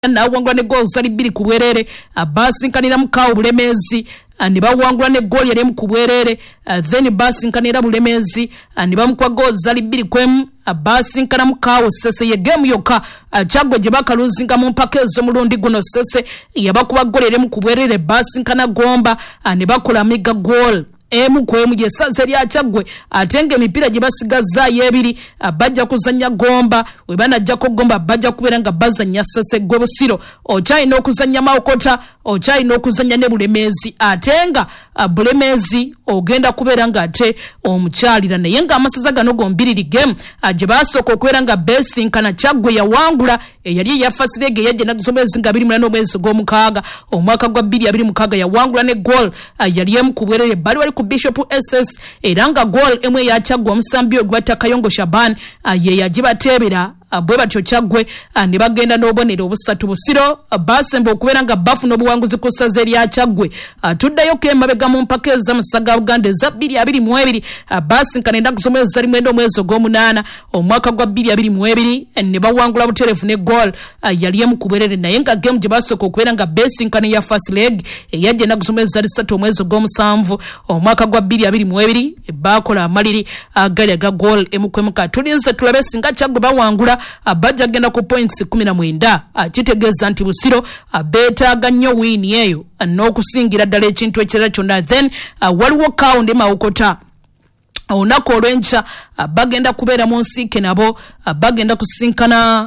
na wangula ne goals ali 2 ku bwerere basinkanira mukaawo Bulemezi ne bawangula ne goal yali mu kubwerere then basinkanira Bulemezi ne bamukwa goals ali 2 kwemu basinkana mukaawo Sese ye game yokka Kyaggwe gye bakaluzinga mu mpaka ez'omulundi guno Sese yabakuba goal yali mu kubwerere basinkana Gomba ne bakola mega goal emu kwemu yesaze lya Kyaggwe atenge emipira gye basigaza yebiri bajja kuzanya Gomba we banajjako Gomba bajja kubeera nga bazanya Sese gwe Busiro okyalina okuzanya Mawokota okyalina okuzanya ne Bulemezi atenga Bulemezi ogenda kubeera nga ate omukyalira naye nga amasaza gano gombiriri game gye basooka okubeera nga besinkana Kyaggwe yawangula eyali ya first leg yajja n'agusomezi nga 28 omwezi gw'omukaaga omwaka gwa 2026 yawangula ne goal yali emu ku bwerere bali wali ku Bishop SS era nga goal emwe ya Kyaggwe omusambi ogwata Kayongo Shaban ye yagibatebera bwe batyo Kyaggwe ne bagenda n'obonero obusatu Busiro basemba okubeera nga bafuna obuwanguzi ku ssaza lya Kyaggwe tuddayo kemabega mu mpaka ez'amasaga Uganda eza 2022 basinkana endagusomeza limwenda omwezi ogw'omunaana omwaka gwa 2022 ne bawangula buterefu ne goal yali emu ku bwerere naye nga game gye basooka okubeera nga basinkana ya first leg eyajja endagusomeza 3 omwezi ogw'omusanvu omwaka gwa 2022 bakola amaliri agali aga goal emu kwemuka tulinze tulabe singa Kyaggwe bawangula bajja genda ku points 19 kitegeeza nti Busiro beetaaga nnyo win eyo n'okusingira ddala ekintu ekirala kyonna then waliwo Kawundi Mawokota olunaku olw'enkya bagenda kubeera mu Nsiike nabo bagenda kusinkana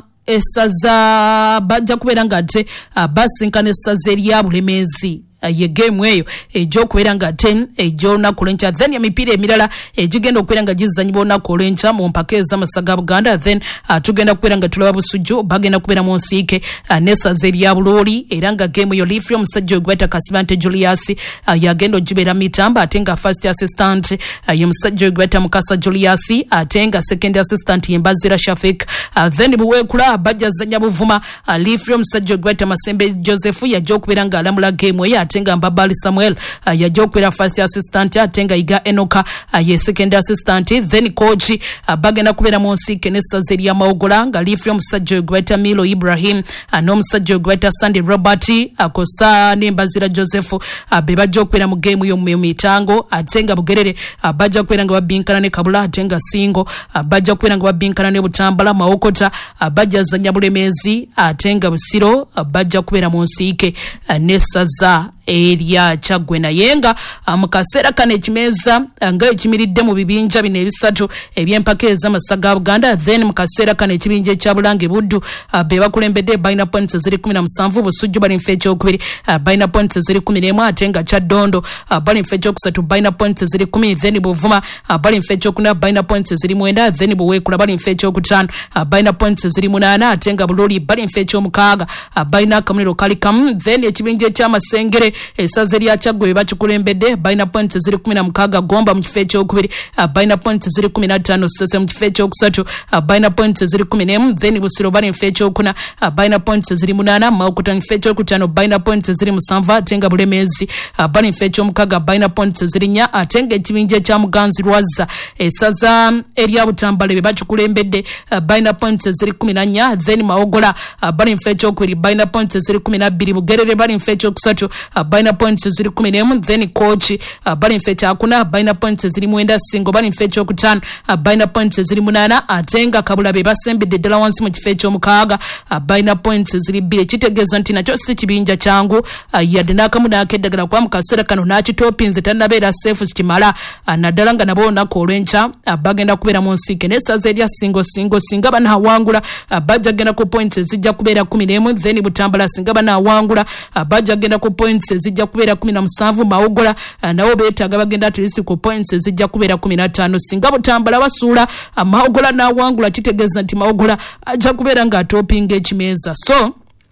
essaza bajja kubeera nga ate basinkana essaza erya Bulemezi ye game eyo ejokubeera nga 10 olunaku olw'enkya then emipiira emirala egigenda okubeera nga gizanyibwa olunaku olw'enkya mu mpaka ez'amasaga Buganda then tugenda kubeera nga tulaba Busujju bagenda kubeera mu Nsiike n'essaza erya Bulooli era nga game eyo Liifri omusajja ogweta Kasibante Julius yagenda ogibeera Mitamba ate nga first assistant ye musajja ogweta Mukasa Julius ate nga second assistant ye Mbazira Shafik then Buweekula bajja zanya Buvuma Liifri omusajja ogweta Masembe Joseph yajja okubeera nga alamula game eyo atenga Mbabali Samuel yajokwera first assistant atenga Iga Enoka ye second assistant then coach bagenda kubeera mu Nsiike n'essaza erya Mawogola nga Liifri omusajja ogweta Milo Ibrahim n'omusajja ogweta Sandy Robert akosa ne Mbazira Joseph be bajja okubeera mu game yo mu mitango atenga Bugerere bajja kubeera nga babinkana ne Kabula atenga Singo bajja kubeera nga babinkana ne Butambala Mawokota bajja zanya Bulemezi atenga Busiro bajja kubeera mu Nsiike n'essaza erya Kyaggwe naye nga mu kaseera kano ekimeza nga ekimiridde mu bibinja bino ebisatu eby'empaka ez'amasaga Buganda then mu kaseera kano ekibinja ekya Bulange Buddu be bakulembedde balina points ziri 17 Busujju bali mfeeco ekyokubiri balina points ziri 11 ate nga Kyaddondo bali mfeeco ekyokusatu balina points ziri 10 then Buvuma bali mfeeco ekyokuna balina points ziri 9 then Buweekula bali mfeeco ekyokutaano balina points ziri 8 ate nga Bulooli bali mfeeco ekyomukaaga balina akamuliro kali kamu then ekibinja eky'Amasengere essaza lya Kyaggwe bakikulembedde balina points ziri 16 Gomba mu kifo ekyokubiri balina points ziri 15 Sese mu kifo ekyokusatu balina points ziri 11 then Busiro bali mu kifo ekyokuna balina points ziri 8 Mawokota mu kifo ekyokutaano balina points ziri 7 ate nga Bulemezi bali mu kifo ekyomukaaga balina points ziri 4 ate nga ekibinja ekya Muganzi Lwazza essaza erya Butambala be bakikulembedde balina points ziri 14 then Mawogola bali mu kifo ekyokubiri balina points ziri 12 Bugerere bali mu kifo ekyokusatu balina points ziri 11 then coach bali mfeeco ekyakuna balina points ziri 9 Singo bali mfeeco ekyokutaano balina points ziri 8 ate nga Kabula be basembedde ddala wansi mu kifo ekyomukaaga balina points ziri 2 kitegeeza nti nakyo si kibinja kyangu yadde n'akamu n'akeddagala kuba mu kaseera kano n'akitopinze tannabeera safe kimala naddala nga nabo olunaku olw'enkya bagenda kubeera mu Nsiike n'essaza erya singa banaawangula bajja genda ku points zijja kubeera 11 then Butambala singa banaawangula bajja genda ku points zijja kubeera 17 Mawogola nawo beetaaga bagenda at least ku points zijja kubeera 15 singa Butambala basuula Mawogola n'awangula kitegeeza nti Mawogola ajja kubeera nga atopinga ekimeza so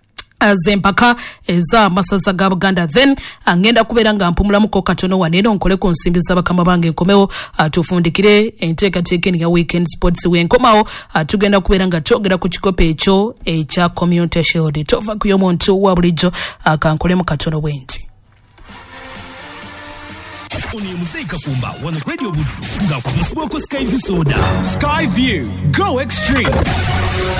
zempaka eza masaza ga Buganda then ngenda kubeera nga mpumulamuko katono waneero nkole ku nsimbi z'abakama bange nkomewo tufundikire enteekateeka ya weekend sports wenkomawo tugenda kubeera nga twogera ku kikopo ekyo ekya community shield tova kuyo muntu wa bulijjo kankolemu katono bwenti Oni Museika Kumba wana Radio Buddu nga kwa msuwako Skyview Soda. Skyview, go extreme.